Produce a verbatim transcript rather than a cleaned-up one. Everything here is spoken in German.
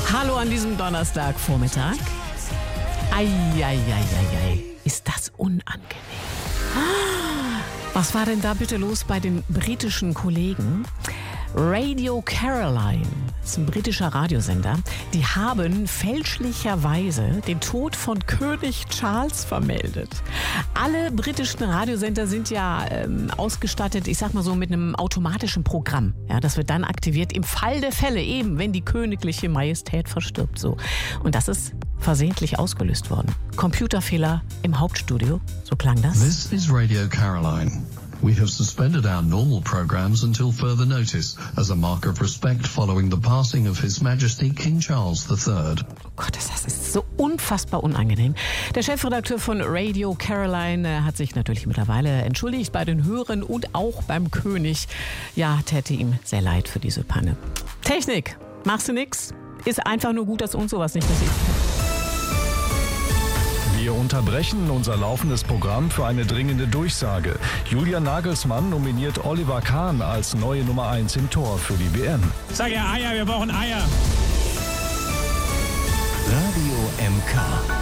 Hallo an diesem Donnerstagvormittag. Eieieiei, ist das unangenehm. Was war denn da bitte los bei den britischen Kollegen? Radio Caroline, das ist ein britischer Radiosender, die haben fälschlicherweise den Tod von König Charles vermeldet. Alle britischen Radiosender sind ja ähm, ausgestattet, ich sag mal so, mit einem automatischen Programm. Ja, das wird dann aktiviert im Fall der Fälle, eben wenn die königliche Majestät verstirbt. So. Und das ist versehentlich ausgelöst worden. Computerfehler im Hauptstudio, so klang das. This is Radio Caroline. We have suspended our normal programs until further notice, as a mark of respect following the passing of His Majesty King Charles the Third. Oh Gott, das ist so unfassbar unangenehm. Der Chefredakteur von Radio Caroline hat sich natürlich mittlerweile entschuldigt bei den Hörern und auch beim König. Ja, täte ihm sehr leid für diese Panne. Technik, machst du nix? Ist einfach nur gut, dass uns sowas nicht passiert. Wir unterbrechen unser laufendes Programm für eine dringende Durchsage. Julian Nagelsmann nominiert Oliver Kahn als neue Nummer eins im Tor für die W M. Sag ja Eier, wir brauchen Eier. Radio M K.